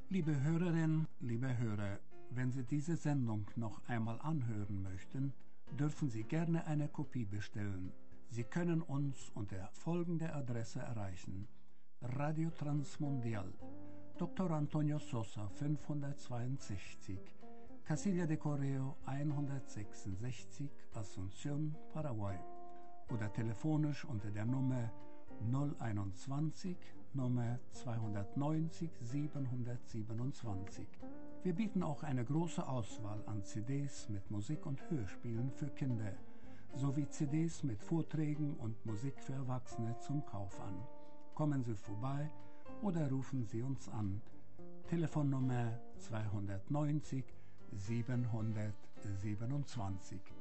Liebe Hörerinnen, liebe Hörer, wenn Sie diese Sendung noch einmal anhören möchten, dürfen Sie gerne eine Kopie bestellen. Sie können uns unter folgender Adresse erreichen: Radio Transmundial, Dr. Antonio Sosa 562, Casilla de Correo 166, Asunción, Paraguay, oder telefonisch unter der Nummer 021 Nummer 290 727. Wir bieten auch eine große Auswahl an CDs mit Musik und Hörspielen für Kinder, sowie CDs mit Vorträgen und Musik für Erwachsene zum Kauf an. Kommen Sie vorbei oder rufen Sie uns an. Telefonnummer 290 727.